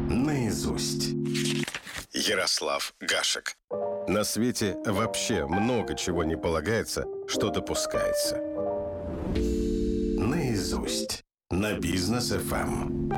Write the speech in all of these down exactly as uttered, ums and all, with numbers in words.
Наизусть. Ярослав Гашек. На свете вообще много чего не полагается, что допускается. Наизусть. На Бизнес эф эм.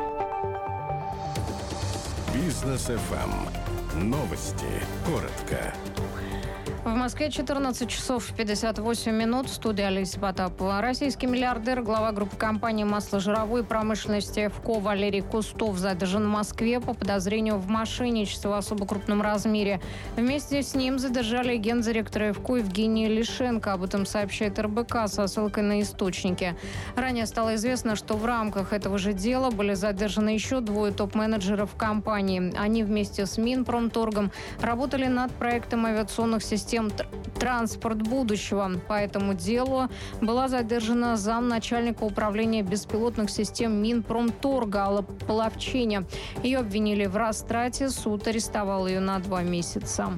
Бизнес эф эм. Новости. Коротко. В Москве четырнадцать часов пятьдесят восемь минут. Студия Олеся Потапова. Российский миллиардер, глава группы компании масложировой промышленности «Эвко» Валерий Кустов задержан в Москве по подозрению в мошенничестве в особо крупном размере. Вместе с ним задержали гендиректора «Эвко» Евгения Лишенко. Об этом сообщает эр бэ ка со ссылкой на источники. Ранее стало известно, что в рамках этого же дела были задержаны еще двое топ-менеджеров компании. Они вместе с Минпромторгом работали над проектом авиационных систем «Транспорт будущего». По этому делу была задержана замначальника управления беспилотных систем Минпромторга Алла Половчиня. Ее обвинили в растрате. Суд арестовал ее на два месяца.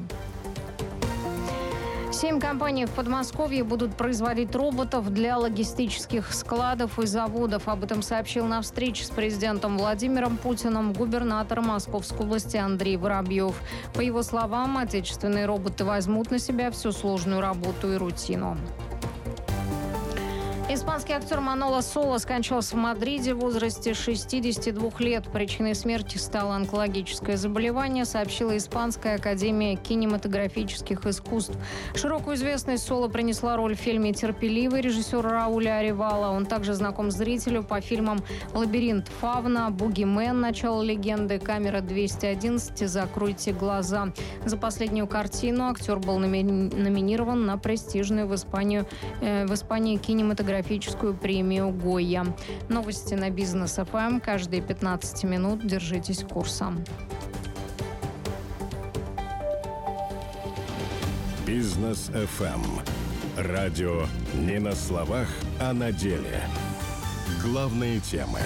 Семь компаний в Подмосковье будут производить роботов для логистических складов и заводов. Об этом сообщил на встрече с президентом Владимиром Путиным губернатор Московской области Андрей Воробьев. По его словам, отечественные роботы возьмут на себя всю сложную работу и рутину. Испанский актер Маноло Соло скончался в Мадриде в возрасте шестидесяти двух лет. Причиной смерти стало онкологическое заболевание, сообщила Испанская академия кинематографических искусств. Широкую известность Соло принесла роль в фильме «Терпеливый» режиссера Рауля Аревала. Он также знаком зрителю по фильмам «Лабиринт Фавна», «Бугимен. Начало легенды», «Камера двести одиннадцать» и «Закройте глаза». За последнюю картину актер был номинирован на престижную в Испанию, э, в Испании кинематографическую премию Гойя. Новости на Бизнес эф эм. Каждые пятнадцать минут держитесь курса. Бизнес эф эм. Радио не на словах, а на деле. Главные темы.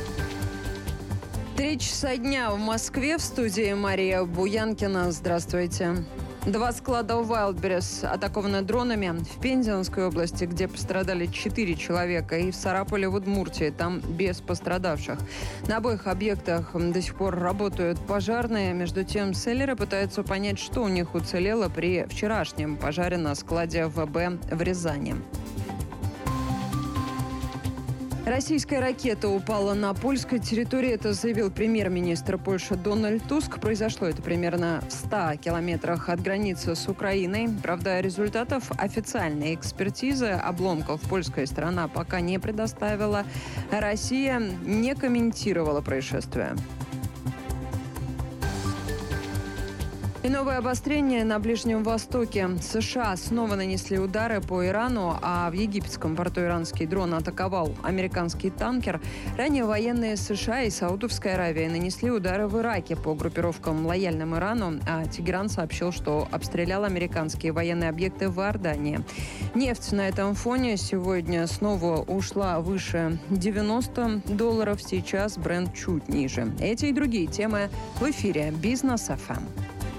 Три часа дня в Москве. В студии Мария Буянкина. Здравствуйте. Два склада в Wildberries атакованы дронами. В Пензенской области, где пострадали четыре человека, и в Сарапуле в Удмуртии, там без пострадавших. На обоих объектах до сих пор работают пожарные. Между тем, селлеры пытаются понять, что у них уцелело при вчерашнем пожаре на складе вэ бэ в Рязани. Российская ракета упала на польской территории. Это заявил премьер-министр Польши Дональд Туск. Произошло это примерно в ста километрах от границы с Украиной. Правда, результатов официальной экспертизы обломков польская сторона пока не предоставила. Россия не комментировала происшествие. И новое обострение на Ближнем Востоке. США снова нанесли удары по Ирану, а в египетском порту иранский дрон атаковал американский танкер. Ранее военные США и Саудовской Аравии нанесли удары в Ираке по группировкам, лояльным Ирану, а Тегеран сообщил, что обстрелял американские военные объекты в Иордании. Нефть на этом фоне сегодня снова ушла выше девяноста долларов. Сейчас Брент чуть ниже. Эти и другие темы в эфире Бизнес эф эм.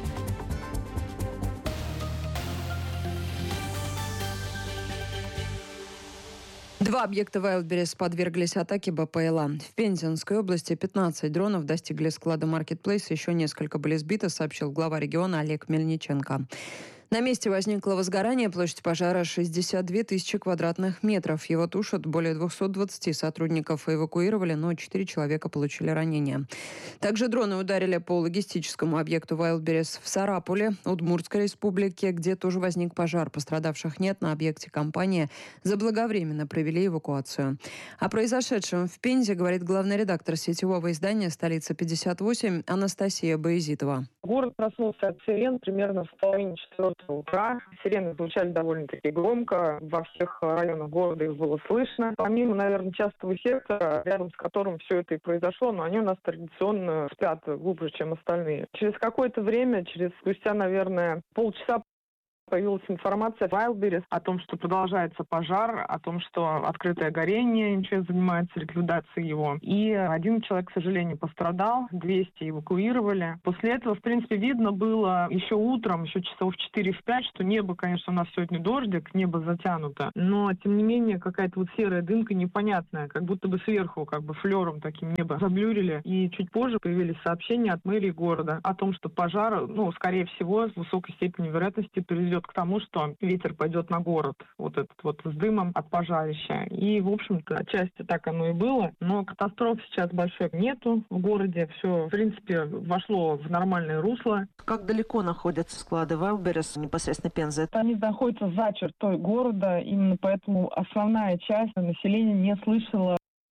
Два объекта Wildberries подверглись атаке бэ пэ эл а. В Пензенской области пятнадцать дронов достигли склада Marketplace, еще несколько были сбиты, сообщил глава региона Олег Мельниченко. На месте возникло возгорание. Площадь пожара шестьдесят две тысячи квадратных метров. Его тушат более двухсот двадцати сотрудников эвакуировали, но четыре человека получили ранения. Также дроны ударили по логистическому объекту Wildberries в Сарапуле, Удмуртской республике, где тоже возник пожар. Пострадавших нет. На объекте компании заблаговременно провели эвакуацию. О произошедшем в Пензе говорит главный редактор сетевого издания «Столица пятьдесят восемь» Анастасия Боязитова. Город проснулся от сирен примерно в половине четвертого утра. Сирены звучали довольно-таки громко. Во всех районах города их было слышно. Помимо, наверное, частого сектора, рядом с которым все это и произошло, но они у нас традиционно спят глубже, чем остальные. Через какое-то время, через спустя, наверное, полчаса Появилась информация в Wildberries о том, что продолжается пожар, о том, что открытое горение, МЧС занимается ликвидацией его. И один человек, к сожалению, пострадал, двести эвакуировали. После этого, в принципе, видно было еще утром, еще часов в четыре-пять, что небо, конечно, у нас сегодня дождик, небо затянуто, но, тем не менее, какая-то вот серая дымка непонятная, как будто бы сверху, как бы флером таким небо заблюрили. И чуть позже появились сообщения от мэрии города о том, что пожар, ну, скорее всего, с высокой степенью вероятности приведет к тому, что ветер пойдет на город, вот этот вот с дымом от пожарища. И, в общем-то, отчасти так оно и было, но катастроф сейчас большой нету в городе, все, в принципе, вошло в нормальное русло. Как далеко находятся склады Wildberries, непосредственно Пензы? Они находятся за чертой города, именно поэтому основная часть населения не слышала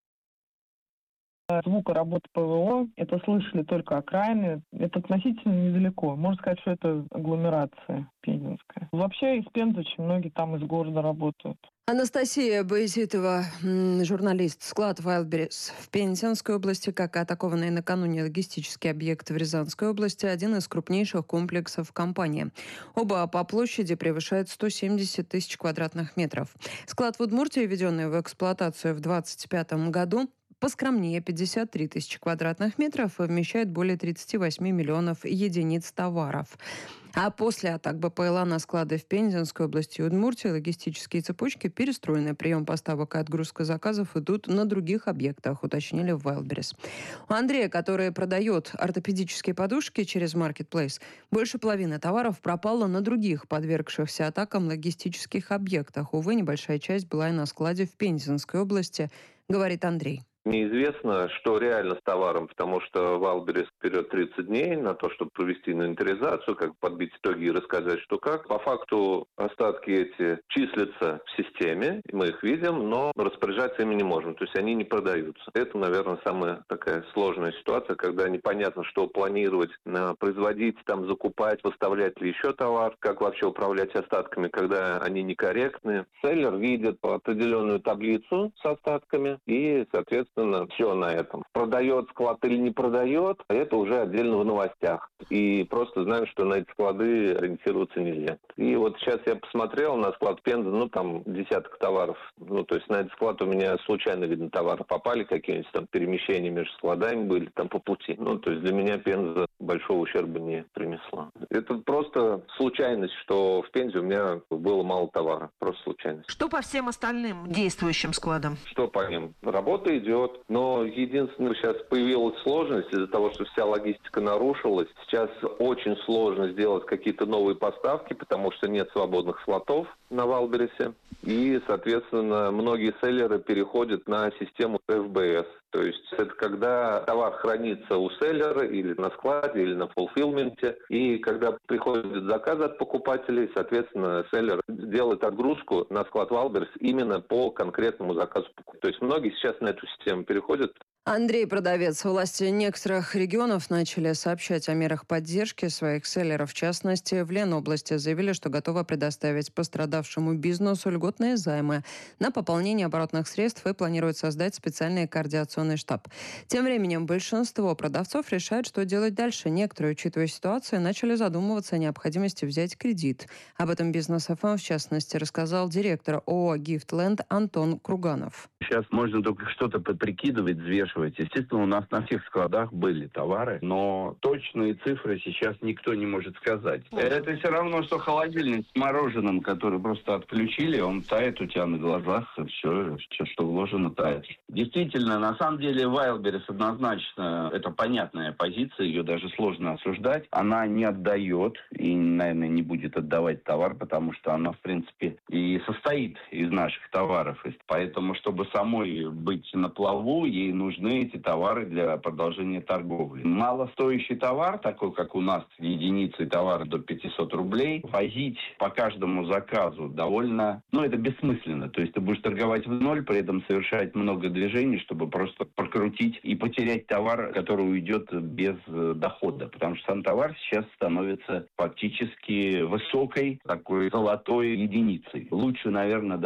звука работы ПВО. Это слышали только окраины. Это относительно недалеко. Можно сказать, что это агломерация пензенская. Вообще из Пензы очень многие там из города работают. Анастасия Боязитова, журналист. Склад Wildberries в Пензенской области, как и атакованный накануне логистический объект в Рязанской области, один из крупнейших комплексов компании. Оба по площади превышают сто семьдесят тысяч квадратных метров. Склад в Удмуртии, введенный в эксплуатацию в двадцать пятом году, поскромнее пятьдесят три тысячи квадратных метров и вмещает более тридцать восемь миллионов единиц товаров. А после атак БПЛА на склады в Пензенской области и Удмуртии логистические цепочки перестроены. Прием поставок и отгрузка заказов идут на других объектах, уточнили в Wildberries. У Андрея, который продает ортопедические подушки через Marketplace, больше половины товаров пропало на других подвергшихся атакам логистических объектах. Увы, небольшая часть была и на складе в Пензенской области, говорит Андрей. Неизвестно, что реально с товаром, потому что Wildberries вперед тридцать дней на то, чтобы провести инвентаризацию, как подбить итоги и рассказать, что как. По факту остатки эти числятся в системе, мы их видим, но распоряжаться ими не можем, то есть они не продаются. Это, наверное, самая такая сложная ситуация, когда непонятно, что планировать, производить, там, закупать, выставлять ли еще товар, как вообще управлять остатками, когда они некорректны. Селлер видит определенную таблицу с остатками и, соответственно, все на этом. Продает склад или не продает, это уже отдельно в новостях. И просто знаем, что на эти склады ориентироваться нельзя. И вот сейчас я посмотрел на склад Пензы, ну там десяток товаров. Ну то есть на этот склад у меня случайно, видно, товары попали, какие-нибудь там перемещения между складами были там по пути. Ну то есть для меня Пенза большого ущерба не принесла. Это просто случайность, что в Пензе у меня было мало товара. Просто случайность. Что по всем остальным действующим складам? Что по ним? Работа идет. Но единственное, сейчас появилась сложность из-за того, что вся логистика нарушилась. Сейчас очень сложно сделать какие-то новые поставки, потому что нет свободных слотов на Wildberries. И, соответственно, многие селлеры переходят на систему эф бэ эс. То есть это когда товар хранится у селлера или на складе, или на фулфилменте. И когда приходят заказы от покупателей, соответственно, селлер делает отгрузку на склад Wildberries именно по конкретному заказу. То есть многие сейчас на эту систему переходят. Андрей, продавец. Власти некоторых регионов начали сообщать о мерах поддержки своих селлеров. В частности, в Ленобласти заявили, что готовы предоставить пострадавшему бизнесу льготные займы на пополнение оборотных средств и планируют создать специальный координационный штаб. Тем временем большинство продавцов решают, что делать дальше. Некоторые, учитывая ситуацию, начали задумываться о необходимости взять кредит. Об этом Бизнес эф эм, в частности, рассказал директор ООО «Гифтленд» Антон Круганов. Сейчас можно только что-то прикидывать, взвешивать. Естественно, у нас на всех складах были товары, но точные цифры сейчас никто не может сказать. Это все равно, что холодильник с мороженым, который просто отключили, он тает у тебя на глазах, все, что вложено, тает. Действительно, на самом деле, Wildberries однозначно, это понятная позиция, ее даже сложно осуждать. Она не отдает и, наверное, не будет отдавать товар, потому что она, в принципе, и состоит из наших товаров. Поэтому, чтобы самой быть на плаву, ей нужны эти товары для продолжения торговли. Малостоящий товар, такой как у нас, единицы товара до пятьсот рублей, возить по каждому заказу довольно, ну, это бессмысленно. То есть ты будешь торговать в ноль, при этом совершать много движений, чтобы просто прокрутить и потерять товар, который уйдет без дохода. Потому что сам товар сейчас становится фактически высокой, такой золотой единицей. Лучше, наверное, даже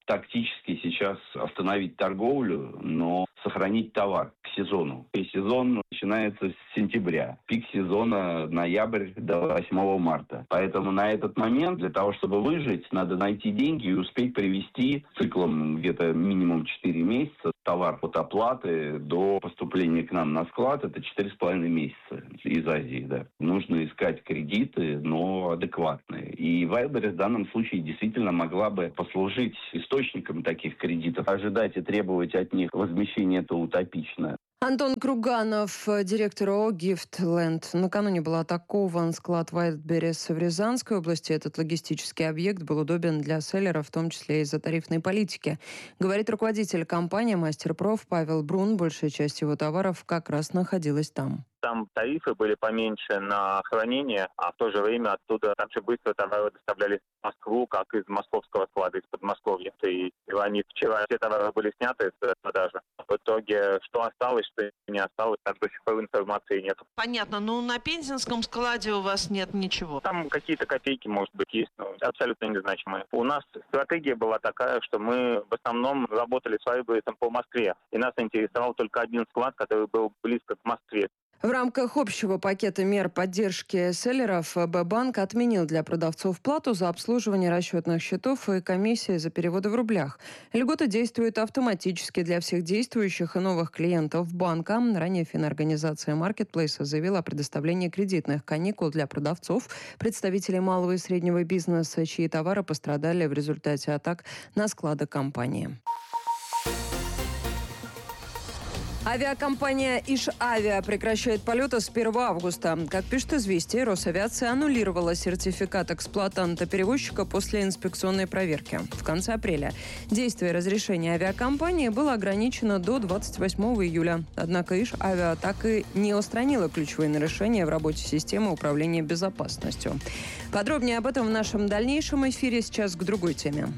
тактически сейчас остановить торговлю, но сохранить товар к сезону. И сезон начинается с сентября. Пик сезона ноябрь до восьмого марта. Поэтому на этот момент для того, чтобы выжить, надо найти деньги и успеть привезти циклом где-то минимум четыре месяца товар от оплаты до поступления к нам на склад. Это четыре с половиной месяца из Азии. Да. Нужно искать кредиты, но адекватные. И Wildberries в данном случае действительно могла бы послужить источником таких кредитов. Ожидать и требовать от них возмещения — это утопично. Антон Круганов, директор ООО «Гифтленд». Накануне был атакован склад Wildberries в Рязанской области. Этот логистический объект был удобен для селлеров, в том числе из-за тарифной политики. Говорит руководитель компании «Мастерпроф» Павел Брун. Большая часть его товаров как раз находилась там. Там тарифы были поменьше на хранение, а в то же время оттуда также быстро товары доставлялись в Москву, как из московского склада, из Подмосковья. И они вчера все товары были сняты с продажи. В итоге, что осталось, что не осталось, так до сих пор информации нет. Понятно. Но на пензенском складе у вас нет ничего? Там какие-то копейки, может быть, есть, но абсолютно незначимые. У нас стратегия была такая, что мы в основном работали с Wildberries по Москве. И нас интересовал только один склад, который был близко к Москве. В рамках общего пакета мер поддержки селлеров Б-банк отменил для продавцов плату за обслуживание расчетных счетов и комиссии за переводы в рублях. Льгота действует автоматически для всех действующих и новых клиентов банка. Ранее финорганизация маркетплейса заявила о предоставлении кредитных каникул для продавцов, представителей малого и среднего бизнеса, чьи товары пострадали в результате атак на склады компании. Авиакомпания «Иш-Авиа» прекращает полеты с первого августа. Как пишет «Известия», Росавиация аннулировала сертификат эксплуатанта-перевозчика после инспекционной проверки. В конце апреля действие разрешения авиакомпании было ограничено до двадцать восьмого июля. Однако «Иш-Авиа» так и не устранила ключевые нарушения в работе системы управления безопасностью. Подробнее об этом в нашем дальнейшем эфире. Сейчас к другой теме.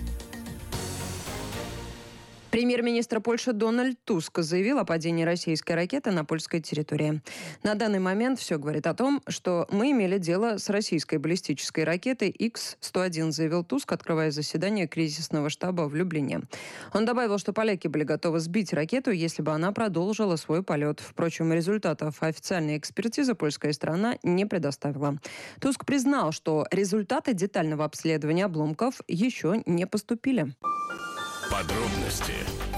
Премьер-министр Польши Дональд Туск заявил о падении российской ракеты на польской территории. На данный момент все говорит о том, что мы имели дело с российской баллистической ракетой икс сто один, заявил Туск, открывая заседание кризисного штаба в Люблине. Он добавил, что поляки были готовы сбить ракету, если бы она продолжила свой полет. Впрочем, результатов официальной экспертизы польская сторона не предоставила. Туск признал, что результаты детального обследования обломков еще не поступили. Подробности.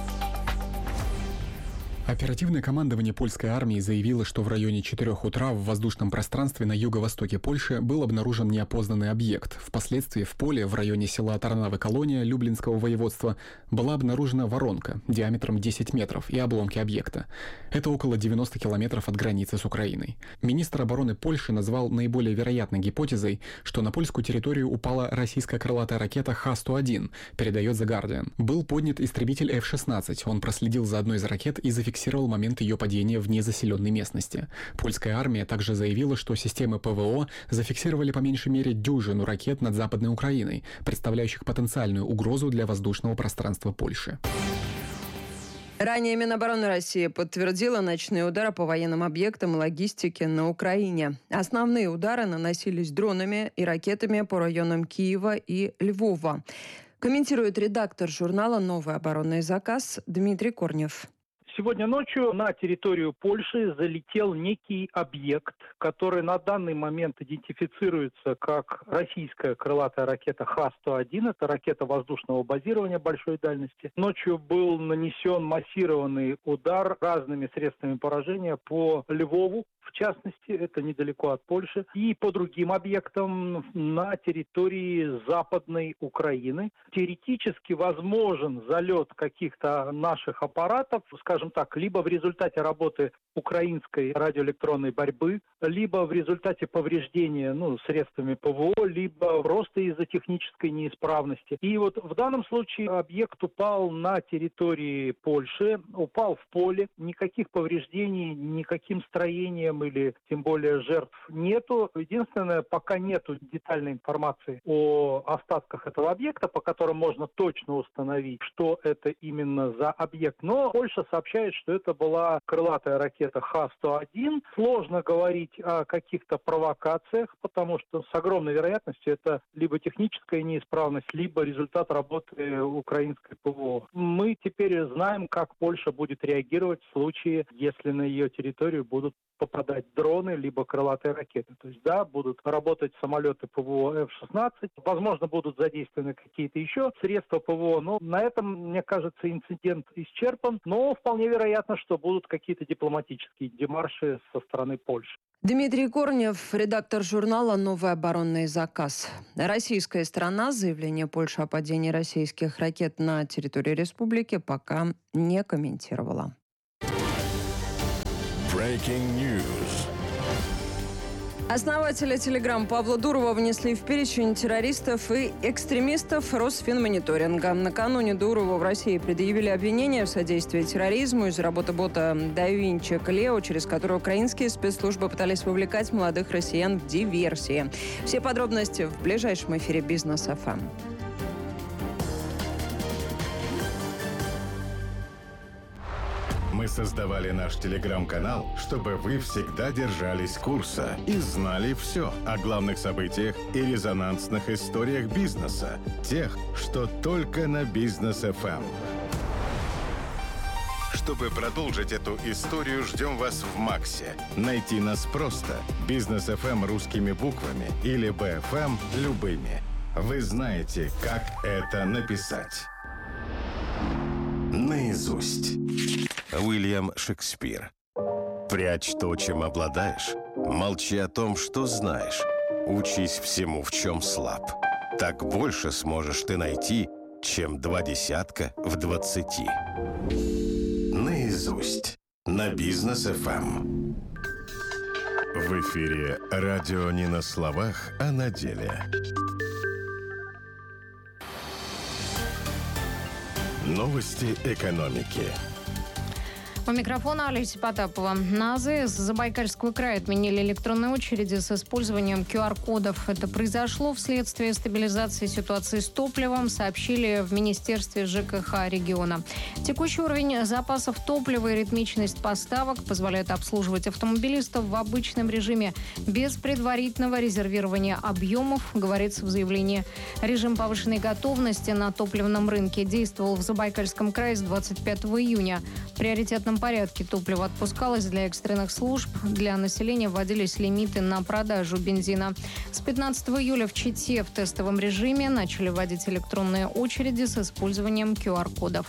Оперативное командование польской армии заявило, что в районе четырёх утра в воздушном пространстве на юго-востоке Польши был обнаружен неопознанный объект. Впоследствии в поле в районе села Тарнавы-Колония Люблинского воеводства была обнаружена воронка диаметром десять метров и обломки объекта. Это около девяносто километров от границы с Украиной. Министр обороны Польши назвал наиболее вероятной гипотезой, что на польскую территорию упала российская крылатая ракета Х сто один, передает The Guardian. Был поднят истребитель эф шестнадцать. Он проследил за одной из ракет и зафиксировал фиксировал момент ее падения в незаселенной местности. Польская армия также заявила, что системы ПВО зафиксировали по меньшей мере дюжину ракет над Западной Украиной, представляющих потенциальную угрозу для воздушного пространства Польши. Ранее Минобороны России подтвердила ночные удары по военным объектам и логистике на Украине. Основные удары наносились дронами и ракетами по районам Киева и Львова. Комментирует редактор журнала «Новый оборонный заказ» Дмитрий Корнев. Сегодня ночью на территорию Польши залетел некий объект, который на данный момент идентифицируется как российская крылатая ракета Х сто один. Это ракета воздушного базирования большой дальности. Ночью был нанесен массированный удар разными средствами поражения по Львову, в частности, это недалеко от Польши, и по другим объектам на территории Западной Украины. Теоретически возможен залет каких-то наших аппаратов, скажем так, либо в результате работы украинской радиоэлектронной борьбы, либо в результате повреждения ну, средствами ПВО, либо просто из-за технической неисправности. И вот в данном случае объект упал на территории Польши, упал в поле, никаких повреждений, никаким строением или тем более жертв нету. Единственное, пока нету детальной информации о остатках этого объекта, по которым можно точно установить, что это именно за объект. Но Польша сообщает означает, что это была крылатая ракета Х сто один. Сложно говорить о каких-то провокациях, потому что с огромной вероятностью это либо техническая неисправность, либо результат работы украинской ПВО. Мы теперь знаем, как Польша будет реагировать в случае, если на ее территорию будут попадать дроны, либо крылатые ракеты. То есть, да, будут работать самолеты ПВО эф шестнадцать, возможно, будут задействованы какие-то еще средства ПВО, но на этом, мне кажется, инцидент исчерпан, но вполне вероятно, что будут какие-то дипломатические демарши со стороны Польши. Дмитрий Корнев, редактор журнала «Новый оборонный заказ». Российская сторона заявление Польши о падении российских ракет на территории республики пока не комментировала. Breaking News. Основателя Telegram Павла Дурова внесли в перечень террористов и экстремистов Росфинмониторинга. Накануне Дурову в России предъявили обвинения в содействии терроризму из-за работы бота DaVinci Cleo, через которую украинские спецслужбы пытались вовлекать молодых россиян в диверсии. Все подробности в ближайшем эфире «Бизнес эф эм». Мы создавали наш телеграм-канал, чтобы вы всегда держались курса и знали все о главных событиях и резонансных историях бизнеса. Тех, что только на Бизнес эф эм. Чтобы продолжить эту историю, ждем вас в Максе. Найти нас просто. Бизнес эф эм русскими буквами или би эф эм любыми. Вы знаете, как это написать. Наизусть. Уильям Шекспир. Прячь то, чем обладаешь. Молчи о том, что знаешь. Учись всему, в чем слаб. Так больше сможешь ты найти, чем два десятка в двадцати. Наизусть. На Бизнес эф эм. В эфире радио не на словах, а на деле. Новости экономики. У микрофона Олеся Потапова. На АЗС Забайкальского края отменили электронные очереди с использованием ку ар-кодов. Это произошло вследствие стабилизации ситуации с топливом, сообщили в Министерстве ЖКХ региона. Текущий уровень запасов топлива и ритмичность поставок позволяют обслуживать автомобилистов в обычном режиме без предварительного резервирования объемов, говорится в заявлении. Режим повышенной готовности на топливном рынке действовал в Забайкальском крае с двадцать пятого июня. В приоритетном порядке топливо отпускалось для экстренных служб. Для населения вводились лимиты на продажу бензина. С пятнадцатого июля в Чите в тестовом режиме начали вводить электронные очереди с использованием ку ар-кодов.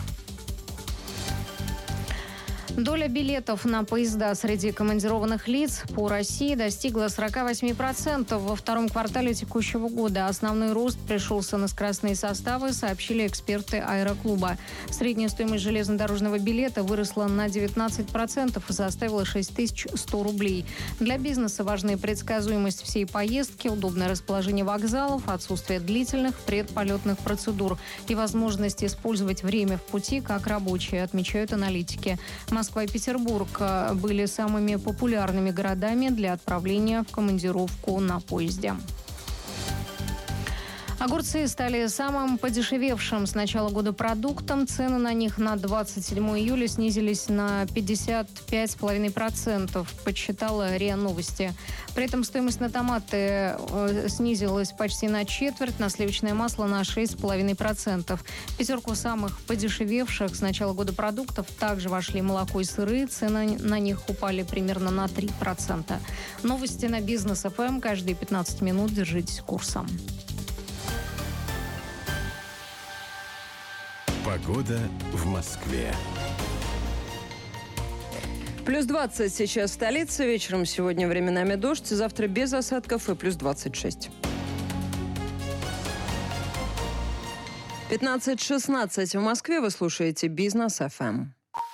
Доля билетов на поезда среди командированных лиц по России достигла сорок восемь процентов во втором квартале текущего года. Основной рост пришелся на скоростные составы, сообщили эксперты аэроклуба. Средняя стоимость железнодорожного билета выросла на девятнадцать процентов и составила шесть тысяч сто рублей. Для бизнеса важны предсказуемость всей поездки, удобное расположение вокзалов, отсутствие длительных предполетных процедур и возможность использовать время в пути как рабочее, отмечают аналитики. Москва и Петербург были самыми популярными городами для отправления в командировку на поезде. Огурцы стали самым подешевевшим с начала года продуктом. Цены на них на двадцать седьмого июля снизились на пятьдесят пять целых пять десятых процента, подсчитала РИА Новости. При этом стоимость на томаты снизилась почти на четверть, на сливочное масло на шесть целых пять десятых процента. В пятерку самых подешевевших с начала года продуктов также вошли молоко и сыры. Цены на них упали примерно на три процента. Новости на Бизнес эф эм. Каждые пятнадцать минут держитесь курсом. Погода в Москве. Плюс двадцать сейчас в столице. Вечером сегодня временами дождь. Завтра без осадков и плюс двадцать шесть. пятнадцать шестнадцать в Москве. Вы слушаете Бизнес эф эм.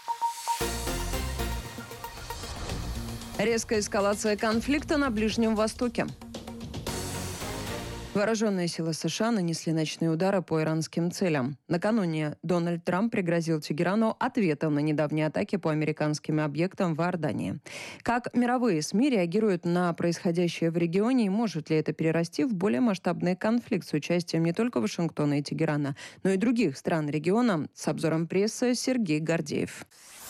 Резкая эскалация конфликта на Ближнем Востоке. Вооруженные силы США нанесли ночные удары по иранским целям. Накануне Дональд Трамп пригрозил Тегерану ответом на недавние атаки по американским объектам в Иордании. Как мировые СМИ реагируют на происходящее в регионе и может ли это перерасти в более масштабный конфликт с участием не только Вашингтона и Тегерана, но и других стран региона? С обзором прессы Сергей Гордеев.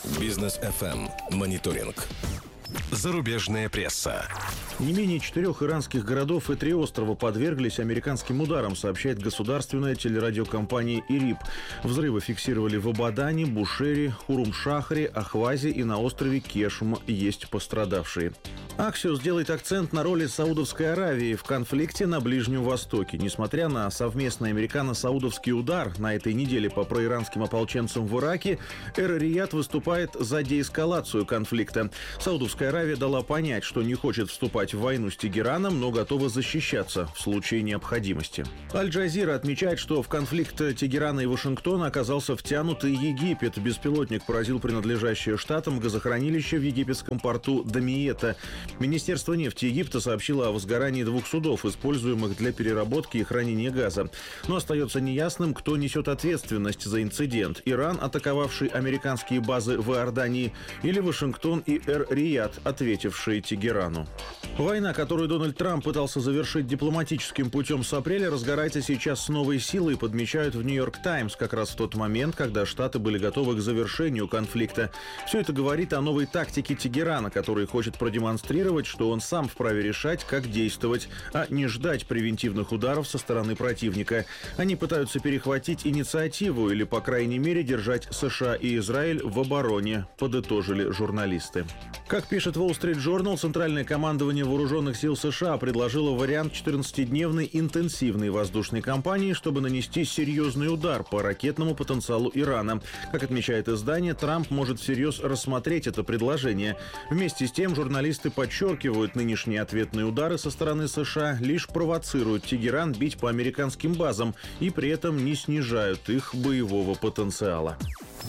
Бизнес эф эм. Мониторинг. Зарубежная пресса. Не менее четырех иранских городов и три острова подверглись американским ударам, сообщает государственная телерадиокомпания ИРИБ. Взрывы фиксировали в Абадане, Бушере, Хурум-Шахре, Ахвазе и на острове Кешм. Есть пострадавшие. Axios делает акцент на роли Саудовской Аравии в конфликте на Ближнем Востоке. Несмотря на совместный американо-саудовский удар на этой неделе по проиранским ополченцам в Ираке, Эр-Рияд выступает за деэскалацию конфликта. Саудовская Аравия дала понять, что не хочет вступать в войну с Тегераном, но готова защищаться в случае необходимости. Аль-Джазира отмечает, что в конфликт Тегерана и Вашингтона оказался втянут и Египет. Беспилотник поразил принадлежащее штатам газохранилище в египетском порту Дамиета. Министерство нефти Египта сообщило о возгорании двух судов, используемых для переработки и хранения газа. Но остается неясным, кто несет ответственность за инцидент. Иран, атаковавший американские базы в Иордании, или Вашингтон и Эр-Рияд, ответившие Тегерану. Война, которую Дональд Трамп пытался завершить дипломатическим путем с апреля, разгорается сейчас с новой силой, подмечают в «Нью-Йорк Таймс», как раз в тот момент, когда Штаты были готовы к завершению конфликта. Все это говорит о новой тактике Тегерана, который хочет продемонстрировать, что он сам вправе решать, как действовать, а не ждать превентивных ударов со стороны противника. Они пытаются перехватить инициативу или, по крайней мере, держать США и Израиль в обороне, подытожили журналисты. Как пишет Wall Street Journal, Центральное командование Вооруженных сил США предложило вариант четырнадцатидневной интенсивной воздушной кампании, чтобы нанести серьезный удар по ракетному потенциалу Ирана. Как отмечает издание, Трамп может всерьез рассмотреть это предложение. Вместе с тем, журналисты подчеркивают, нынешние ответные удары со стороны США лишь провоцируют Тегеран бить по американским базам и при этом не снижают их боевого потенциала.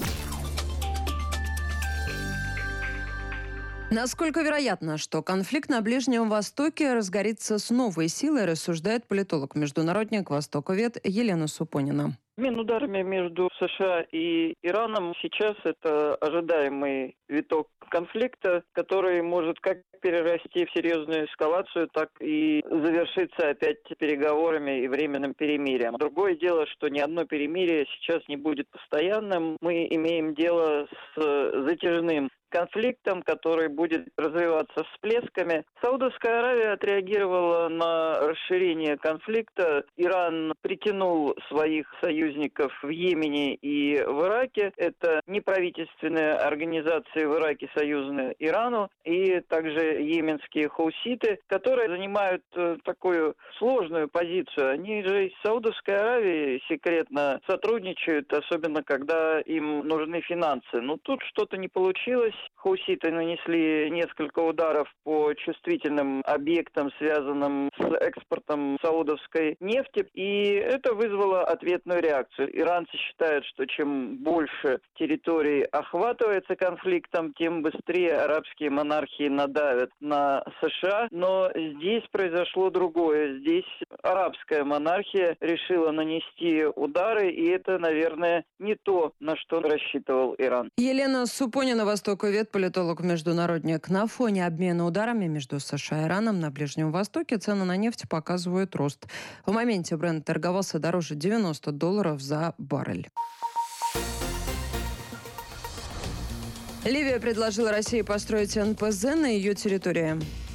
Насколько вероятно, что конфликт на Ближнем Востоке разгорится с новой силой, рассуждает политолог-международник, востоковед Елена Супонина. Обмен ударами между США и Ираном сейчас это ожидаемый виток конфликта, который может как перерасти в серьезную эскалацию, так и завершиться опять переговорами и временным перемирием. Другое дело, что ни одно перемирие сейчас не будет постоянным. Мы имеем дело с затяжным конфликтом, который будет развиваться всплесками. Саудовская Аравия отреагировала на расширение конфликта. Иран притянул своих союзников в Йемене и в Ираке. Это неправительственные организации в Ираке, союзные Ирану, и также йеменские хауситы, которые занимают такую сложную позицию. Они же с Саудовской Аравией секретно сотрудничают, особенно когда им нужны финансы. Но тут что-то не получилось. Хауситы нанесли несколько ударов по чувствительным объектам, связанным с экспортом саудовской нефти, и это вызвало ответную реакцию. Иранцы считают, что чем больше территорий охватывается конфликтом, тем быстрее арабские монархии надавят на США. Но здесь произошло другое. Здесь арабская монархия решила нанести удары, и это, наверное, не то, на что рассчитывал Иран. Елена Супонина, востоковед, политолог-международник. На фоне обмена ударами между США и Ираном на Ближнем Востоке цены на нефть показывают рост. В моменте бренд торговался дороже девяносто долларов за баррель. Ливия предложила России построить эн пэ зэ на ее территории.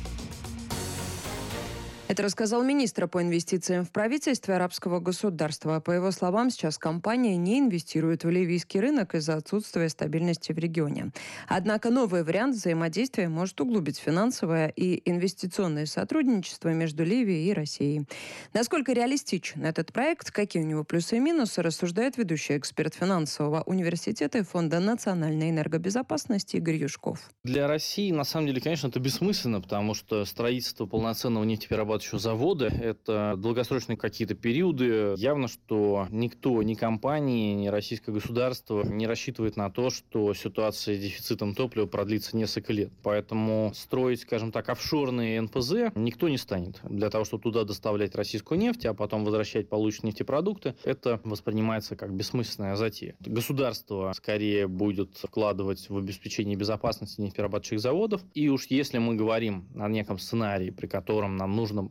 Это рассказал министр по инвестициям в правительстве арабского государства. По его словам, сейчас компания не инвестирует в ливийский рынок из-за отсутствия стабильности в регионе. Однако новый вариант взаимодействия может углубить финансовое и инвестиционное сотрудничество между Ливией и Россией. Насколько реалистичен этот проект, какие у него плюсы и минусы, рассуждает ведущий эксперт финансового университета и Фонда национальной энергобезопасности Игорь Юшков. Для России, на самом деле, конечно, это бессмысленно, потому что строительство полноценного нефтеперерабатывающего завода – это долгосрочные какие-то периоды. Явно, что никто, ни компании, ни российское государство не рассчитывает на то, что ситуация с дефицитом топлива продлится несколько лет. Поэтому строить, скажем так, офшорные эн пэ зэ никто не станет. Для того, чтобы туда доставлять российскую нефть, а потом возвращать полученные нефтепродукты, это воспринимается как бессмысленная затея. Государство скорее будет вкладывать в обеспечение безопасности нефтеперерабатывающих заводов. И уж если мы говорим о неком сценарии, при котором нам нужно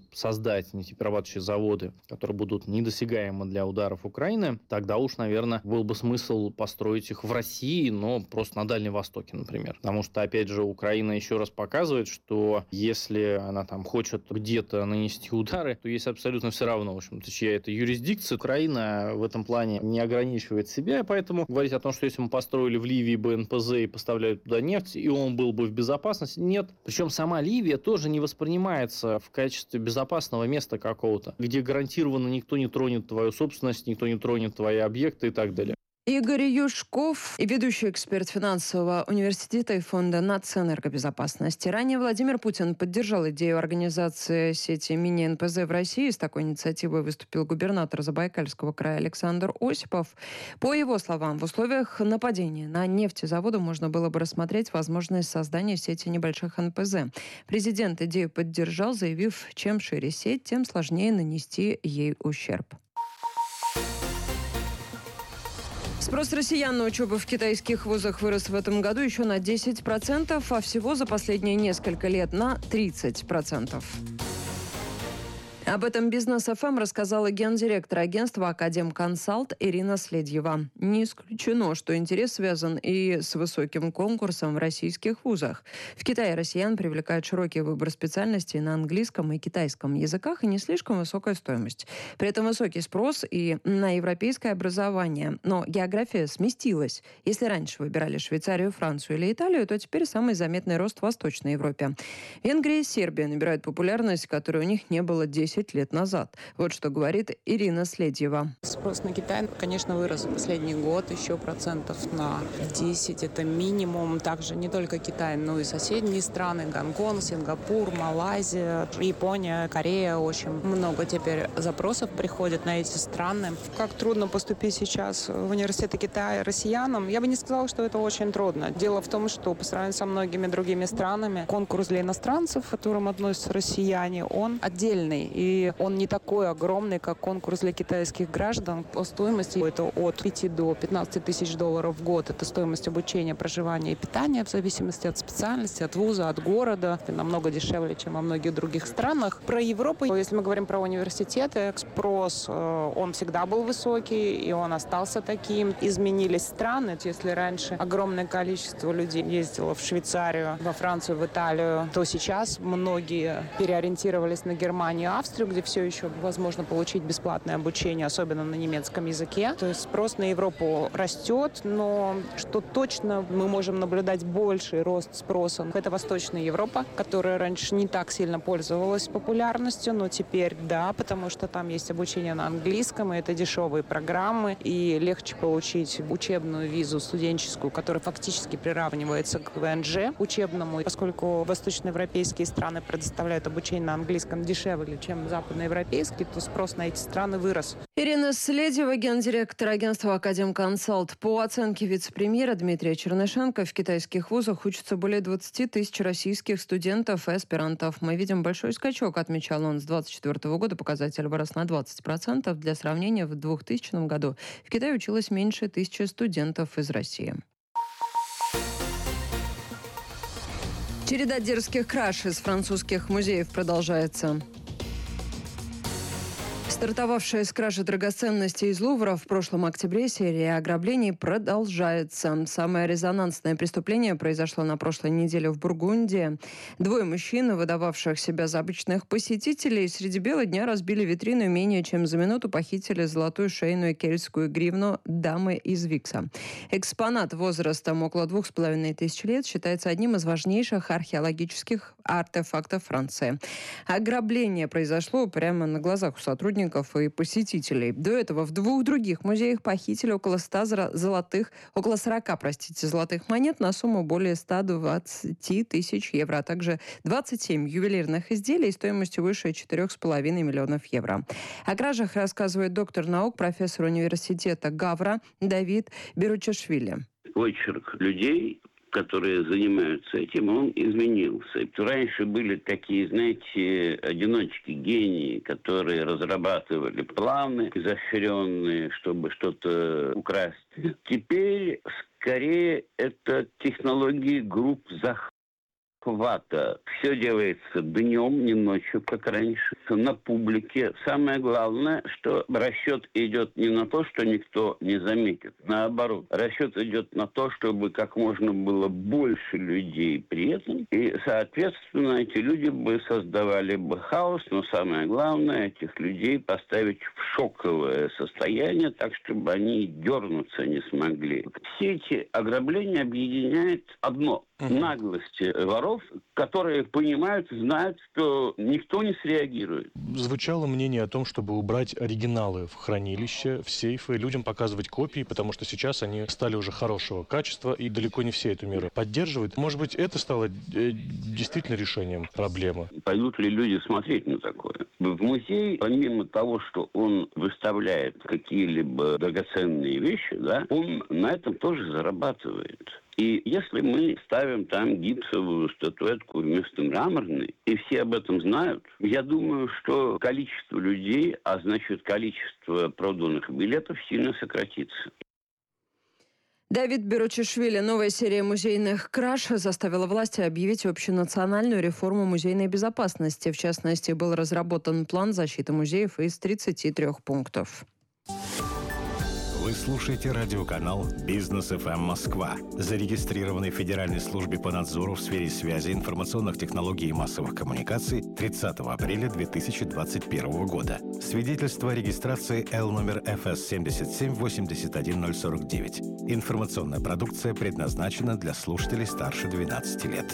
создать нефтеперерабатывающие заводы, которые будут недосягаемы для ударов Украины, тогда уж, наверное, был бы смысл построить их в России, но просто на Дальнем Востоке, например. Потому что, опять же, Украина еще раз показывает, что если она там хочет где-то нанести удары, то есть абсолютно все равно, в общем-то, чья это юрисдикция. Украина в этом плане не ограничивает себя, и поэтому говорить о том, что если мы построили в Ливии бэ эн пэ зэ и поставляют туда нефть, и он был бы в безопасности, нет. Причем сама Ливия тоже не воспринимается в качестве безопасного места какого-то, где гарантированно никто не тронет твою собственность, никто не тронет твои объекты и так далее. Игорь Юшков, ведущий эксперт финансового университета и фонда нацэнергобезопасности. Ранее Владимир Путин поддержал идею организации сети мини-эн пэ зэ в России. С такой инициативой выступил губернатор Забайкальского края Александр Осипов. По его словам, в условиях нападения на нефтезаводы можно было бы рассмотреть возможность создания сети небольших эн пэ зэ. Президент идею поддержал, заявив, чем шире сеть, тем сложнее нанести ей ущерб. Спрос россиян на учебу в китайских вузах вырос в этом году еще на десять процентов, а всего за последние несколько лет на тридцать процентов. Об этом Бизнес эф эм рассказала гендиректор агентства «Академконсалт» Ирина Следьева. Не исключено, что интерес связан и с высоким конкурсом в российских вузах. В Китае россиян привлекает широкий выбор специальностей на английском и китайском языках и не слишком высокая стоимость. При этом высокий спрос и на европейское образование. Но география сместилась. Если раньше выбирали Швейцарию, Францию или Италию, то теперь самый заметный рост в Восточной Европе. Венгрия и Сербия набирают популярность, которой у них не было десять лет назад. Вот что говорит Ирина Следьева. Спрос на Китай, конечно, вырос в последний год еще процентов на десять. Это минимум. Также не только Китай, но и соседние страны. Гонконг, Сингапур, Малайзия, Япония, Корея. Очень много теперь запросов приходит на эти страны. Как трудно поступить сейчас в университеты Китая россиянам? Я бы не сказала, что это очень трудно. Дело в том, что по сравнению со многими другими странами, конкурс для иностранцев, к которым относятся россияне, он отдельный. И он не такой огромный, как конкурс для китайских граждан. По стоимости это от пяти до пятнадцати тысяч долларов в год. Это стоимость обучения, проживания и питания в зависимости от специальности, от вуза, от города. Это намного дешевле, чем во многих других странах. Про Европу, если мы говорим про университеты, спрос, он всегда был высокий, и он остался таким. Изменились страны. Если раньше огромное количество людей ездило в Швейцарию, во Францию, в Италию, то сейчас многие переориентировались на Германию, Австрию, где все еще возможно получить бесплатное обучение, особенно на немецком языке. То есть спрос на Европу растет, но что точно мы можем наблюдать больший рост спроса, это Восточная Европа, которая раньше не так сильно пользовалась популярностью, но теперь да, потому что там есть обучение на английском, и это дешевые программы, и легче получить учебную визу студенческую, которая фактически приравнивается к вэ эн жэ учебному, поскольку восточноевропейские страны предоставляют обучение на английском дешевле, чем западноевропейский, то спрос на эти страны вырос. Ирина Следьева, гендиректор агентства «Академконсалт». По оценке вице-премьера Дмитрия Чернышенко, в китайских вузах учатся более двадцати тысяч российских студентов и аспирантов. Мы видим большой скачок, отмечал он. С двадцать четвёртого года показатель вырос на двадцать процентов. Для сравнения, в двухтысячном году в Китае училось меньше тысячи студентов из России. Череда дерзких краж из французских музеев продолжается. Стартовавшая с кражи драгоценностей из Лувра в прошлом октябре серия ограблений продолжается. Самое резонансное преступление произошло на прошлой неделе в Бургундии. Двое мужчин, выдававших себя за обычных посетителей, среди бела дня разбили витрину и менее чем за минуту похитили золотую шейную кельтскую гривну дамы из Викса. Экспонат возрастом около двух с половиной тысяч лет считается одним из важнейших археологических артефактов Франции. Ограбление произошло прямо на глазах у сотрудников и посетителей. До этого в двух других музеях похитили около ста золотых, около сорока, простите, золотых монет на сумму более ста двадцати тысяч евро, а также двадцать семь ювелирных изделий стоимостью выше четырёх с половиной миллионов евро. О кражах рассказывает доктор наук, профессор университета Гавра Давид Беручашвили. Очерк людей, которые занимаются этим, он изменился. Раньше были такие, знаете, одиночки, гении, которые разрабатывали планы изощренные, чтобы что-то украсть. Теперь скорее это технологии групп захвата. захвата. Все делается днем, не ночью, как раньше, на публике. Самое главное, что расчет идет не на то, что никто не заметит. Наоборот, расчет идет на то, чтобы как можно было больше людей при этом. И, соответственно, эти люди бы создавали бы хаос, но самое главное, этих людей поставить в шоковое состояние, так, чтобы они дернуться не смогли. Все эти ограбления объединяет одно – наглость воров, которые понимают, знают, что никто не среагирует. Звучало мнение о том, чтобы убрать оригиналы в хранилище, в сейфы, людям показывать копии, потому что сейчас они стали уже хорошего качества, и далеко не все эту меру поддерживают. Может быть, это стало действительно решением проблемы? Пойдут ли люди смотреть на такое? В музей, помимо того, что он выставляет какие-либо драгоценные вещи, да, он на этом тоже зарабатывает. И если мы ставим там гипсовую статуэтку вместо мраморной, и все об этом знают, я думаю, что количество людей, а значит количество проданных билетов сильно сократится. Давид Беручишвили. Новая серия музейных краж заставила власти объявить общенациональную реформу музейной безопасности. В частности, был разработан план защиты музеев из тридцати трёх пунктов. Вы слушаете радиоканал «Бизнес эф эм Москва», зарегистрированный в Федеральной службе по надзору в сфере связи, информационных технологий и массовых коммуникаций тридцатого апреля две тысячи двадцать первого года. Свидетельство о регистрации Л номер эф эс семьдесят семь восемьдесят один ноль сорок девять. Информационная продукция предназначена для слушателей старше двенадцати лет.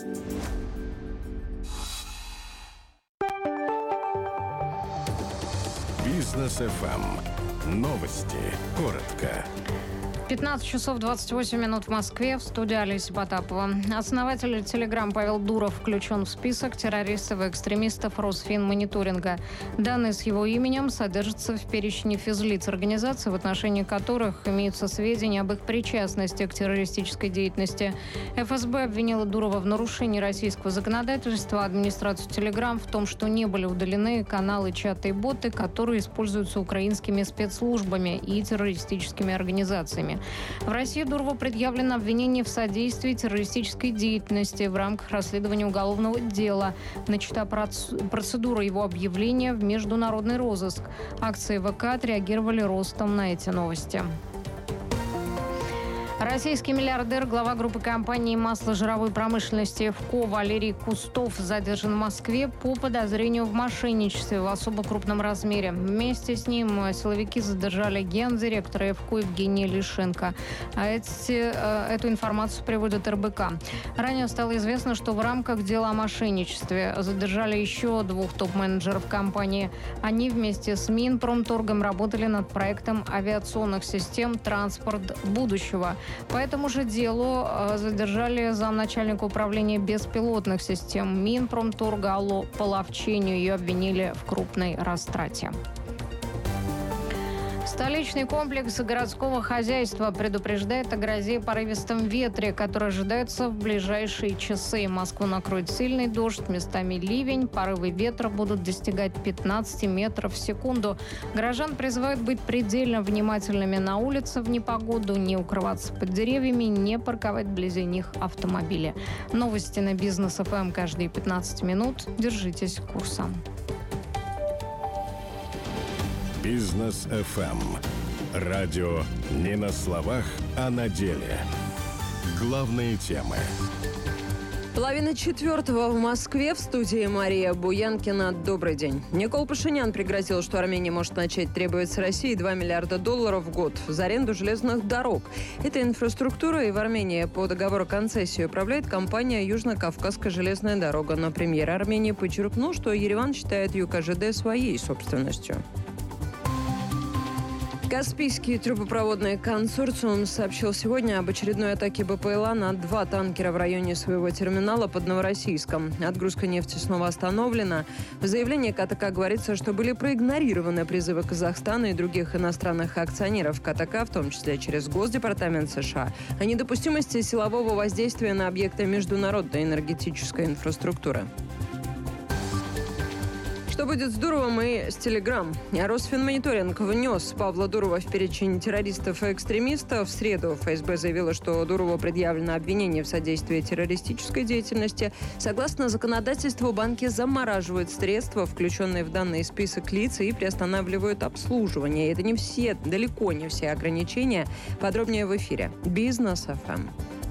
«Бизнес эф эм». Новости. Коротко. пятнадцать часов двадцать восемь минут в Москве. В студии Олеся Потапова. Основатель Telegram Павел Дуров включен в список террористов и экстремистов Росфинмониторинга. Данные с его именем содержатся в перечне физлиц организаций, в отношении которых имеются сведения об их причастности к террористической деятельности. эф эс бэ обвинила Дурова в нарушении российского законодательства, администрацию Telegram в том, что не были удалены каналы, чаты и боты, которые используются украинскими спецслужбами и террористическими организациями. В России Дурову предъявлено обвинение в содействии террористической деятельности в рамках расследования уголовного дела. Начата процедура его объявления в международный розыск. Акции вэ ка отреагировали ростом на эти новости. Российский миллиардер, глава группы компаний масложировой промышленности ФКО Валерий Кустов задержан в Москве по подозрению в мошенничестве в особо крупном размере. Вместе с ним силовики задержали гендиректора ФКО Евгения Лишенко. А эти, эту информацию приводит эр бэ ка. Ранее стало известно, что в рамках дела о мошенничестве задержали еще двух топ-менеджеров компании. Они вместе с Минпромторгом работали над проектом авиационных систем «Транспорт будущего». По этому же делу задержали замначальника управления беспилотных систем Минпромторга Аллу Половчению. Ее обвинили в крупной растрате. Столичный комплекс городского хозяйства предупреждает о грозе и порывистом ветре, который ожидается в ближайшие часы. Москву накроет сильный дождь, местами ливень. Порывы ветра будут достигать пятнадцати метров в секунду. Горожан призывают быть предельно внимательными на улице в непогоду, не укрываться под деревьями, не парковать вблизи них автомобили. Новости на Бизнес эф эм каждые пятнадцать минут. Держитесь курса. Бизнес эф эм. Радио не на словах, а на деле. Главные темы. Половина четвертого в Москве. В студии Мария Буянкина. Добрый день. Никол Пашинян пригрозил, что Армения может начать требовать с России два миллиарда долларов в год за аренду железных дорог. Эта инфраструктура и в Армении по договору концессии управляет компания «Южно-Кавказская железная дорога». Но премьер Армении подчеркнул, что Ереван считает Юг а жэ дэ своей собственностью. Каспийский трубопроводный консорциум сообщил сегодня об очередной атаке бэ пэ эл а на два танкера в районе своего терминала под Новороссийском. Отгрузка нефти снова остановлена. В заявлении ка тэ ка говорится, что были проигнорированы призывы Казахстана и других иностранных акционеров ка тэ ка, в том числе через Госдепартамент США, о недопустимости силового воздействия на объекты международной энергетической инфраструктуры. Что будет с Дуровым и с Телеграм? Росфинмониторинг внес Павла Дурова в перечень террористов и экстремистов. В среду ФСБ заявила, что Дурову предъявлено обвинение в содействии террористической деятельности. Согласно законодательству, банки замораживают средства, включенные в данный список лиц, и приостанавливают обслуживание. Это не все, далеко не все ограничения. Подробнее в эфире. Бизнес эф эм.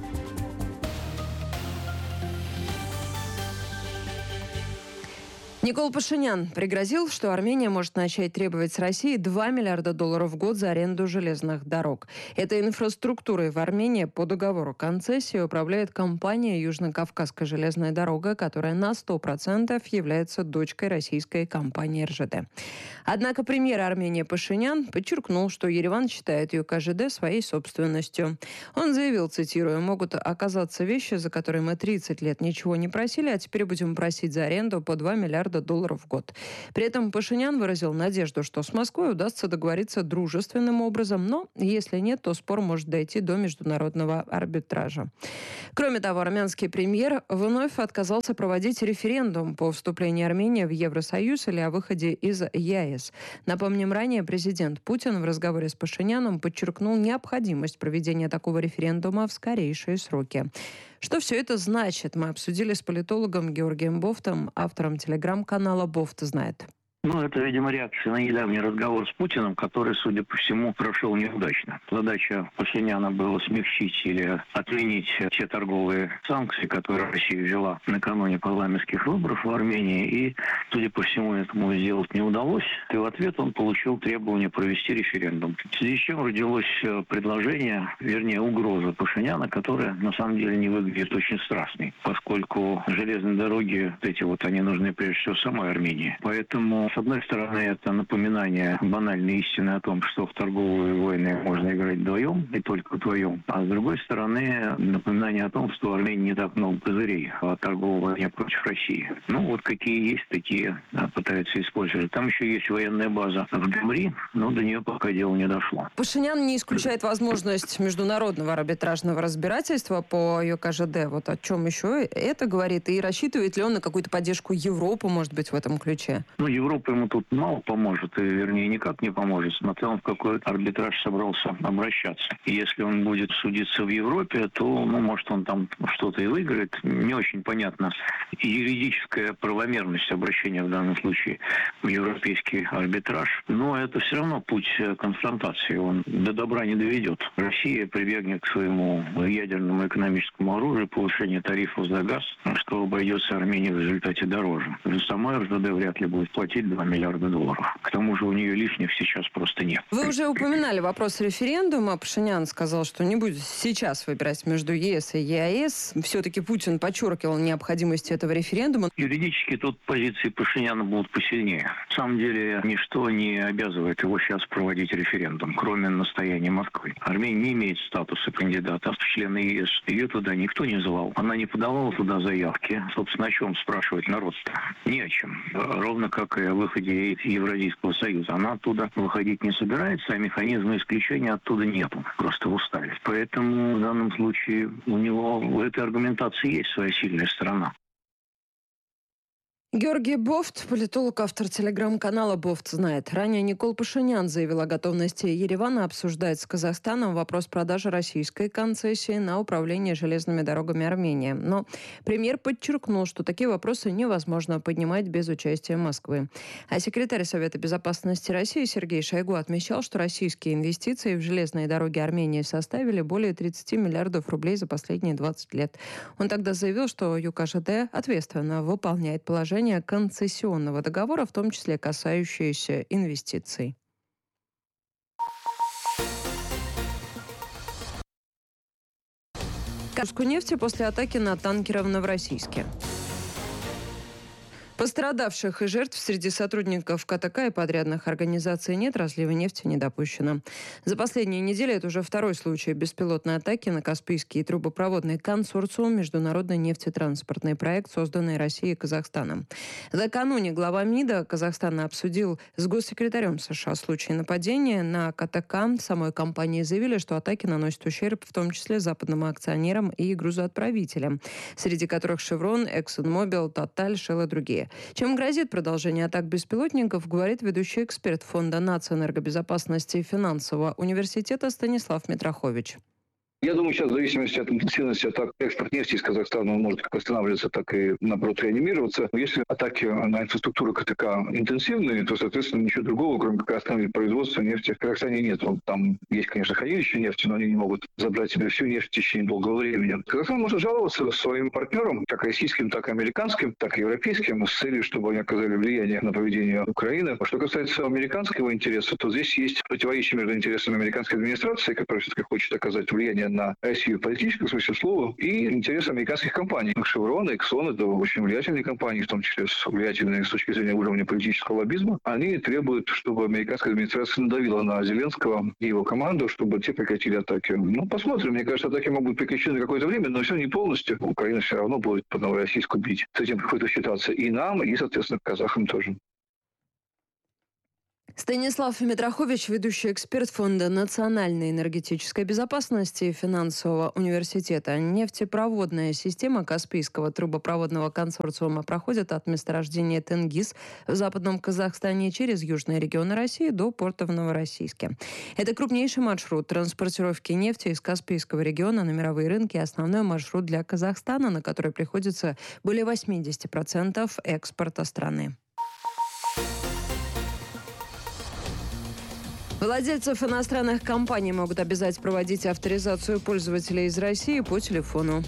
Никол Пашинян пригрозил, что Армения может начать требовать с России два миллиарда долларов в год за аренду железных дорог. Этой инфраструктурой в Армении по договору концессии управляет компания «Южно-Кавказская железная дорога», которая на сто процентов является дочкой российской компании эр жэ дэ. Однако премьер Армении Пашинян подчеркнул, что Ереван считает ю ка жэ дэ своей собственностью. Он заявил, цитирую, «Могут оказаться вещи, за которые мы тридцать лет ничего не просили, а теперь будем просить за аренду по два миллиарда долларов в год». При этом Пашинян выразил надежду, что с Москвой удастся договориться дружественным образом, но если нет, то спор может дойти до международного арбитража. Кроме того, армянский премьер вновь отказался проводить референдум по вступлению Армении в Евросоюз или о выходе из е а эс. Напомним, ранее президент Путин в разговоре с Пашиняном подчеркнул необходимость проведения такого референдума в скорейшие сроки. Что все это значит, мы обсудили с политологом Георгием Бофтом, автором телеграм-канала «Бофт знает». Ну, это, видимо, реакция на недавний разговор с Путиным, который, судя по всему, прошел неудачно. Задача Пашиняна была смягчить или отменить те торговые санкции, которые Россия ввела накануне парламентских выборов в Армении, и, судя по всему, этому сделать не удалось. И в ответ он получил требование провести референдум. В связи с чем родилось предложение, вернее, угроза Пашиняна, которая, на самом деле, не выглядит очень страшной, поскольку железные дороги, эти вот, они нужны, прежде всего, самой Армении. Поэтому с одной стороны, это напоминание банальной истины о том, что в торговые войны можно играть вдвоем и только вдвоем. А с другой стороны, напоминание о том, что в Армении не так много козырей в торговой войне против России. Ну, вот какие есть, такие да, пытаются использовать. Там еще есть военная база в Гюмри, но до нее пока дело не дошло. Пашинян не исключает возможность международного арбитражного разбирательства по ю ка жэ дэ. Вот о чем еще это говорит? И рассчитывает ли он на какую-то поддержку Европы, может быть, в этом ключе? Ну, Европа ему тут мало поможет, и, вернее, никак не поможет, смотря он в какой арбитраж собрался обращаться. И если он будет судиться в Европе, то, ну, может, он там что-то и выиграет. Не очень понятно юридическая правомерность обращения в данном случае в европейский арбитраж. Но это все равно путь конфронтации. Он до добра не доведет. Россия прибегнет к своему ядерному экономическому оружию, повышение тарифов за газ, что обойдется Армении в результате дороже. Сама эр жэ дэ вряд ли будет платить два миллиарда долларов. К тому же у нее лишних сейчас просто нет. Вы уже упоминали вопрос референдума. Пашинян сказал, что не будет сейчас выбирать между е эс и е а эс. Все-таки Путин подчеркивал необходимость этого референдума. Юридически тут позиции Пашиняна будут посильнее. На самом деле ничто не обязывает его сейчас проводить референдум, кроме настояния Москвы. Армения не имеет статуса кандидата в члены е эс. Ее туда никто не звал. Она не подавала туда заявки. Собственно, о чем спрашивать народ-то? Ни о чем. Ровно как и о выходе из Евразийского союза. Она оттуда выходить не собирается, а механизма исключения оттуда нету. Просто устали. Поэтому в данном случае у него в этой аргументации есть своя сильная сторона. Георгий Бофт, политолог, автор телеграм-канала «Бофт знает». Ранее Никол Пашинян заявил о готовности Еревана обсуждать с Казахстаном вопрос продажи российской концессии на управление железными дорогами Армении. Но премьер подчеркнул, что такие вопросы невозможно поднимать без участия Москвы. А секретарь Совета безопасности России Сергей Шойгу отмечал, что российские инвестиции в железные дороги Армении составили более тридцати миллиардов рублей за последние двадцать лет. Он тогда заявил, что ю ка жэ дэ ответственно выполняет положение концессионного договора, в том числе касающиеся инвестиций. Курску нефти после атаки на танкеры в Новороссийске. Пострадавших и жертв среди сотрудников ка тэ ка и подрядных организаций нет, разлива нефти не допущено. За последние недели это уже второй случай беспилотной атаки на Каспийский трубопроводный консорциум «Международный нефтетранспортный проект», созданный Россией и Казахстаном. Накануне глава МИДа Казахстана обсудил с госсекретарем США случай нападения на ка тэ ка. Самой компании заявили, что атаки наносят ущерб в том числе западным акционерам и грузоотправителям, среди которых «Шеврон», «Эксонмобил», «Тоталь», «Шелл» и другие. России. Чем грозит продолжение атак беспилотников, говорит ведущий эксперт Фонда нацэнергобезопасности и финансового университета Станислав Митрохович. Я думаю, сейчас в зависимости от интенсивности атак экспорт нефти из Казахстана может как останавливаться, так и, наоборот, реанимироваться. Если атаки на инфраструктуру КТК интенсивные, то, соответственно, ничего другого, кроме как остановить производство нефти, в Казахстане нет. Там есть, конечно, хранилище нефти, но они не могут забрать себе всю нефть в течение долгого времени. Казахстан может жаловаться своим партнерам, как российским, так и американским, так и европейским, с целью, чтобы они оказали влияние на поведение Украины. Что касается американского интереса, то здесь есть противоречие между интересами американской администрации, которая все-таки хочет оказать влияние на Россию в политическом смысле слова, и интересы американских компаний. Шеврон и Эксон — это очень влиятельные компании, в том числе влиятельные с точки зрения уровня политического лоббизма. Они требуют, чтобы американская администрация надавила на Зеленского и его команду, чтобы те прекратили атаки. Ну, посмотрим. Мне кажется, атаки могут быть прекращены на какое-то время, но все не полностью. Украина все равно будет по новороссийску бить. С этим приходится считаться и нам, и, соответственно, казахам тоже. Станислав Митрохович, ведущий эксперт Фонда национальной энергетической безопасности и финансового университета. Нефтепроводная система Каспийского трубопроводного консорциума проходит от месторождения Тенгиз в Западном Казахстане через южные регионы России до порта в Новороссийске. Это крупнейший маршрут транспортировки нефти из Каспийского региона на мировые рынки, основной маршрут для Казахстана, на который приходится более восемьдесят процентов экспорта страны. Владельцев иностранных компаний могут обязать проводить авторизацию пользователей из России по телефону.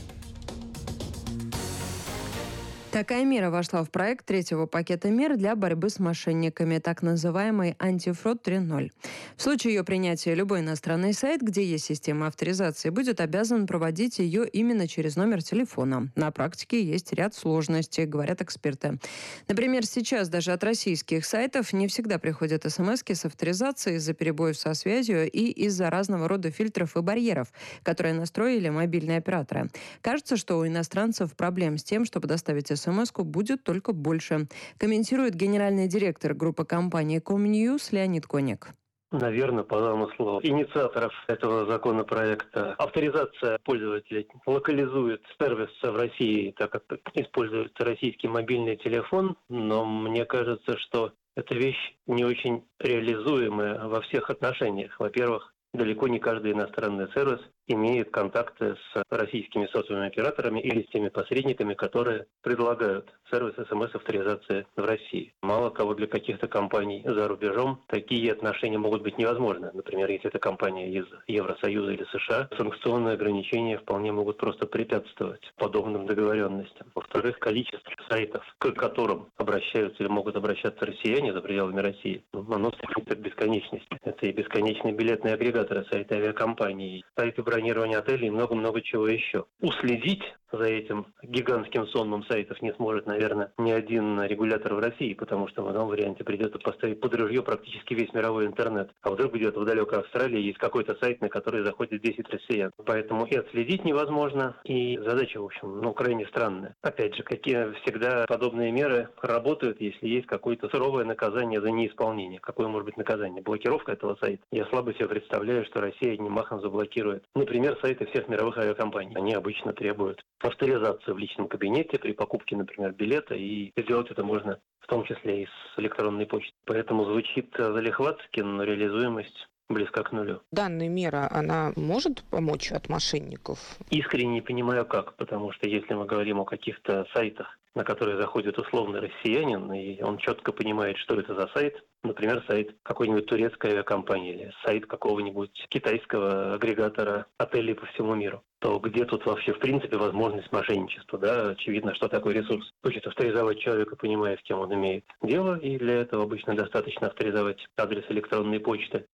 Такая мера вошла в проект третьего пакета мер для борьбы с мошенниками, так называемый антифрод три ноль. В случае ее принятия любой иностранный сайт, где есть система авторизации, будет обязан проводить ее именно через номер телефона. На практике есть ряд сложностей, говорят эксперты. Например, сейчас даже от российских сайтов не всегда приходят смски с авторизацией из-за перебоев со связью и из-за разного рода фильтров и барьеров, которые настроили мобильные операторы. Кажется, что у иностранцев проблем с тем, чтобы доставить смс-ку, будет только больше, комментирует генеральный директор группы компании Комньюз Леонид Коник. Наверное, по замыслу инициаторов этого законопроекта авторизация пользователя локализует сервис в России, так как используется российский мобильный телефон, но мне кажется, что эта вещь не очень реализуемая во всех отношениях. Во-первых, далеко не каждый иностранный сервис имеет контакты с российскими сотовыми операторами или с теми посредниками, которые предлагают сервис смс-авторизации в России. Мало того, для каких-то компаний за рубежом такие отношения могут быть невозможны. Например, если это компания из Евросоюза или США, санкционные ограничения вполне могут просто препятствовать подобным договоренностям. Во-вторых, количество сайтов, к которым обращаются или могут обращаться россияне за пределами России, оно стремится к бесконечности. Это и бесконечные билетные агрегаторы, сайты авиакомпаний, сайты бронирования отелей и много-много чего еще. Уследить за этим гигантским сонмом сайтов не сможет, наверное, ни один регулятор в России, потому что в одном варианте придется поставить под ружье практически весь мировой интернет. А вдруг где-то в далекой Австралии есть какой-то сайт, на который заходит десять россиян. Поэтому и отследить невозможно, и задача, в общем, ну, крайне странная. Опять же, какие всегда подобные меры работают, если есть какое-то суровое наказание за неисполнение. Какое может быть наказание? Блокировка этого сайта? Я слабо себе представляю, что Россия одним махом заблокирует. Например, сайты всех мировых авиакомпаний. Они обычно требуют авторизацию в личном кабинете при покупке, например, билета, и сделать это можно в том числе и с электронной почты. Поэтому звучит залихватски, но реализуемость близка к нулю. Данная мера, она может помочь от мошенников? Искренне не понимаю как, потому что если мы говорим о каких-то сайтах, на которые заходит условный россиянин, и он четко понимает, что это за сайт, например, сайт какой-нибудь турецкой авиакомпании или сайт какого-нибудь китайского агрегатора отелей по всему миру, то где тут вообще в принципе возможность мошенничества? Да? Очевидно, что такой ресурс хочет авторизовать человека, понимая, с кем он имеет дело, и для этого обычно достаточно авторизовать адрес электронной почты.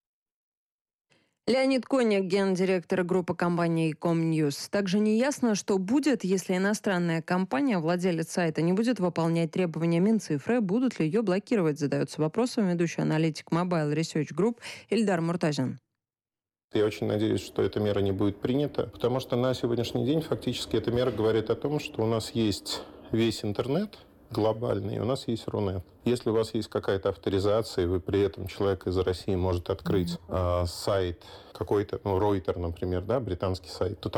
Леонид Коник, гендиректор группы компании Комньюз. Также неясно, что будет, если иностранная компания, владелец сайта, не будет выполнять требования Минцифры, будут ли ее блокировать, задается вопросом ведущий аналитик Mobile Research Group Ильдар Муртазин. Я очень надеюсь, что эта мера не будет принята, потому что на сегодняшний день фактически эта мера говорит о том, что у нас есть весь интернет, глобальный, у нас есть Рунет. Если у вас есть какая-то авторизация, и вы при этом человек из России может открыть mm-hmm. э, сайт какой-то, ну, Reuters, например, да, британский сайт, то